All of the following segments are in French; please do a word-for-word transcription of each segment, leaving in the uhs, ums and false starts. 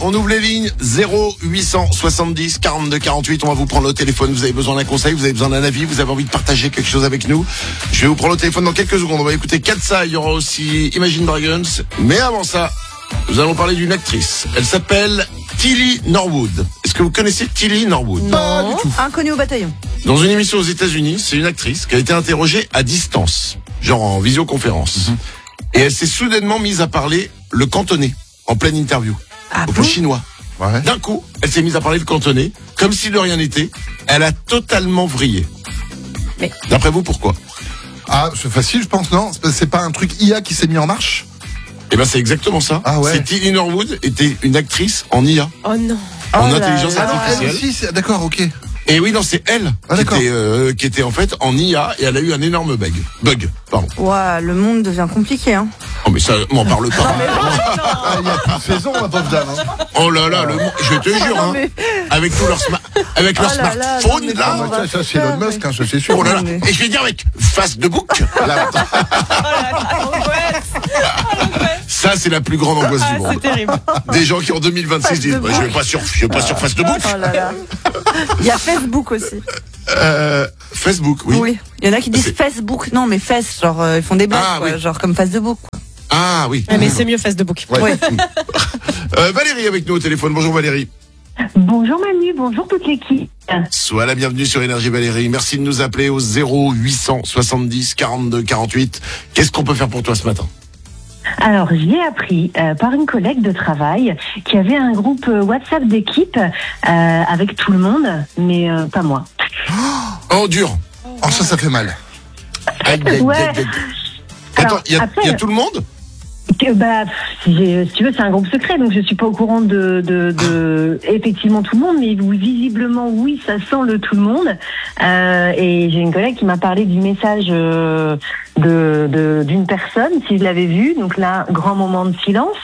on ouvre les lignes zéro huit cent soixante-dix quarante-deux quarante-huit. On va vous prendre au téléphone. Vous avez besoin d'un conseil, vous avez besoin d'un avis, vous avez envie de partager quelque chose avec nous. Je vais vous prendre au téléphone dans quelques secondes. On va écouter Katsa, il y aura aussi Imagine Dragons. Mais avant ça, nous allons parler d'une actrice. Elle s'appelle Tilly Norwood. Est-ce que vous connaissez Tilly Norwood? Pas du tout. Inconnue au bataillon. Dans une émission aux États-Unis, c'est une actrice qui a été interrogée à distance, genre en visioconférence. Mm-hmm. Et elle s'est soudainement mise à parler le cantonais, en pleine interview, ah au bon chinois. Ouais. D'un coup, elle s'est mise à parler le cantonais, comme si de rien n'était. Elle a totalement vrillé. Mais... D'après vous, pourquoi? Ah, c'est facile, je pense, non? C'est pas un truc I A qui s'est mis en marche? Eh ben, c'est exactement ça. Ah ouais. C'est Tilly Norwood était une actrice en I A. Oh non. En oh intelligence là là. artificielle. Ah, si, d'accord, ok. Et oui, non, c'est elle ah, qui, était, euh, qui était en fait en I A et elle a eu un énorme bug. Bug, pardon. Ouah, le monde devient compliqué, hein. Oh, mais ça, m'en parle pas. Non, mais Ah, il y a plus de saison, ma pauvre dame. Hein. Oh là là, le, je te jure, hein, mais... avec tous leurs sma- avec leur oh là là, smartphone, non, là. Ah, ça, ça c'est Elon Musk, hein, ça c'est sûr. Oh là là. mais... Et je vais dire avec face de bouc. Là, ça, c'est la plus grande angoisse Ah, du monde. c'est terrible. Des gens qui en deux mille vingt-six disent, bah, je vais pas sur, je vais pas sur face de bouc. Oh là là. Il y a Facebook aussi. Euh, Facebook, oui. Oui. Il y en a qui disent C'est... Facebook. Non, mais Face, genre, euh, ils font des blagues, Ah, quoi, oui. genre comme Facebook. Quoi. Ah oui. Ouais, mais c'est mieux face de bouc. Ouais. Ouais. Euh, Valérie avec nous au téléphone. Bonjour Valérie. Bonjour Manu, bonjour toute l'équipe. Sois la bienvenue sur Énergie Valérie. Merci de nous appeler au zéro huit cent soixante-dix quarante-deux quarante-huit. Qu'est-ce qu'on peut faire pour toi ce matin? Alors, j'ai appris euh, par une collègue de travail qui avait un groupe euh, WhatsApp d'équipe euh, avec tout le monde, mais euh, pas moi. Oh, dur. Oh, ça, ça fait mal. Aïe, aïe, Ouais. aïe, aïe. Alors, Attends, il y, après, y a tout le monde? que, bah, si, j'ai- si tu veux, c'est un groupe secret, donc je suis pas au courant de, de, de effectivement tout le monde, mais oui, visiblement, oui, ça sent le tout le monde. Euh, et j'ai une collègue qui m'a parlé du message euh, de, de d'une personne, si je l'avais vu. Donc là, grand moment de silence.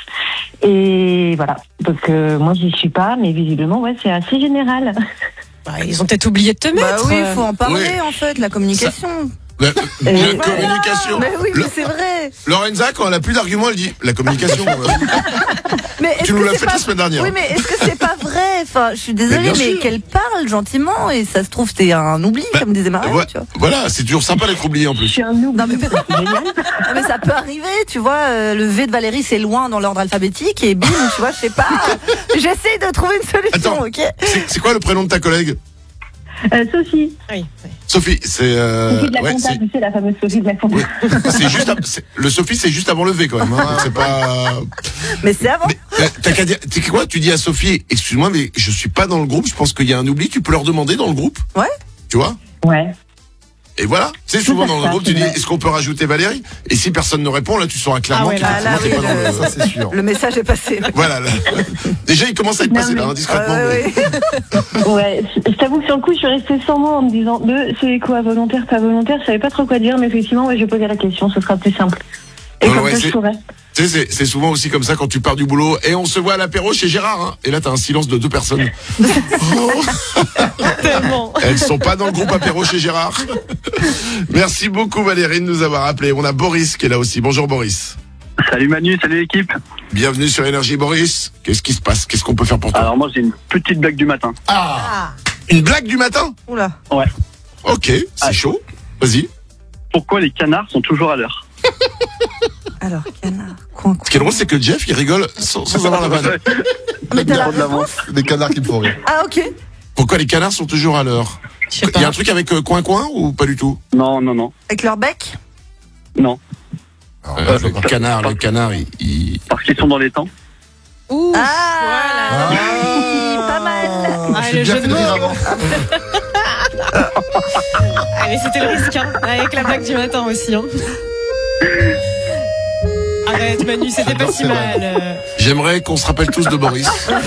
Et voilà. Donc euh, moi, j'y suis pas, mais visiblement, ouais, c'est assez général. Bah, ils ont peut-être oublié de te Bah mettre. oui, il faut en parler, Oui. en fait, la communication. La, la Et communication. Mais oui, Le- mais c'est vrai. Lorenza, quand elle a plus d'arguments, elle dit la communication. euh, Mais est-ce tu nous que l'as c'est fait pas... la semaine dernière. Oui, mais est-ce que c'est pas vrai? Enfin, je suis Mais désolée, bien mais, sûr. qu'elle parle gentiment et ça se trouve, c'est un oubli, Bah, comme disait Marie, Ouais, tu vois. voilà, c'est toujours sympa d'être oublié en Je plus. suis un noob. Non, mais- c'est génial. Ah, mais ça peut arriver, tu vois. euh, le V de Valérie, c'est loin dans l'ordre alphabétique et bim, tu vois, je sais pas. J'essaie de trouver une solution, Attends. ok? C'est, c'est quoi le prénom de ta collègue? Euh, Sophie, Oui, oui. Sophie, c'est euh, Sophie de la ouais, compta, c'est, tu sais, la fameuse Sophie de la compta. oui. c'est juste, ab- c'est- le Sophie, c'est juste avant le V quand même. Hein. C'est pas. Mais c'est avant. Mais, euh, t'as qu'à dire, tu sais quoi? Tu dis à Sophie, excuse-moi, mais je suis pas dans le groupe. Je pense qu'il y a un oubli. Tu peux leur demander dans le groupe. Ouais. Tu vois? Ouais. Et voilà. C'est souvent dans le Ça, groupe, c'est tu dis, vrai. est-ce qu'on peut rajouter Valérie? Et si personne ne répond, là, tu sauras clairement Ah ouais, là, qu'effectivement, là, t'es oui, pas dans le- le. Ça, c'est sûr. Le message est passé. Voilà. Là. Déjà, il commence à être Non, passé là, mais- indiscrètement. Ouais, mais- ouais, ouais. Ouais, je t'avoue que sur le coup, je suis restée sans mots en me disant de c'est quoi volontaire, pas volontaire. Je savais pas trop quoi dire, mais effectivement, ouais, je vais poser la question, ce sera plus simple. Et Ouais, comme ouais, ça, c'est- je saurais. Tu sais, c'est, c'est souvent aussi comme ça quand tu pars du boulot et on se voit à l'apéro chez Gérard. Hein, et là, t'as un silence de deux personnes. Tellement. Elles sont pas dans le groupe apéro chez Gérard. Merci beaucoup Valérie de nous avoir appelé. On a Boris qui est là aussi. Bonjour Boris. Salut Manu, salut l'équipe. Bienvenue sur Énergie Boris. Qu'est-ce qui se passe? Qu'est-ce qu'on peut faire pour toi? Alors moi j'ai une petite blague du matin. Ah, Ah, une blague du matin? oula. Ok, c'est Ah. chaud. Vas-y. Pourquoi les canards sont toujours à l'heure? Alors, canard, coin, coin. Ce qui est drôle, c'est que Jeff, il rigole sans, sans avoir la vanne. Mais t'as la Trop de l'avance. réponse? Des canards qui me font rire. Ah, ok. Pourquoi les canards sont toujours à l'heure? Je sais Il y a un pas. truc avec euh, coin-coin ou pas du tout? Non, non, non, Avec leur bec? non. Alors, Euh, là, je le vois pas. canard, le canard, il... il- Parce qu'ils sont dans les temps. Ouh, Ah, voilà. oui, pas mal. Ah, J'ai le bien jeu fait de de rire mots. avant. Ah, mais c'était le risque, hein. Avec la blague du matin aussi, hein. Arrête, Manu, c'était pas si c'est vrai. mal. euh. J'aimerais qu'on se rappelle tous de Boris.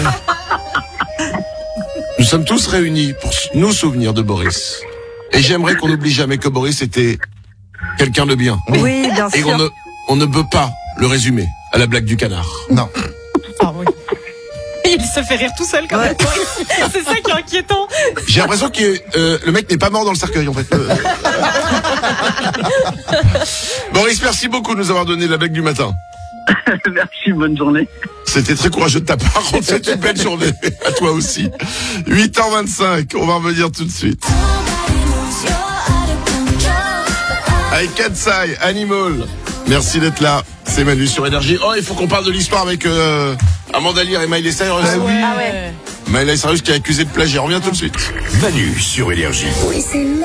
Nous sommes tous réunis pour nous souvenir de Boris. Et j'aimerais qu'on n'oublie jamais que Boris était quelqu'un de bien. Oui, bien Et sûr. on ne, on ne peut pas le résumer à la blague du canard. Non. Ah oui. Il se fait rire tout seul quand Ouais. même. C'est ça qui est inquiétant. J'ai l'impression que euh, le mec n'est pas mort dans le cercueil en fait. Euh. Boris, merci beaucoup de nous avoir donné la blague du matin. Merci, bonne journée. C'était très courageux de ta part. On te souhaite une belle journée. À toi aussi. huit heures vingt-cinq. On va revenir tout de suite. Avec Katsai, Animal. Merci d'être là. C'est Manu sur Énergie. Oh, il faut qu'on parle de l'histoire avec euh, Amanda Lear et Miley Cyrus. Ah oui. Ah ouais. Miley Cyrus qui est accusé de plagiat. On revient tout de suite. Manu sur Énergie. Oui, c'est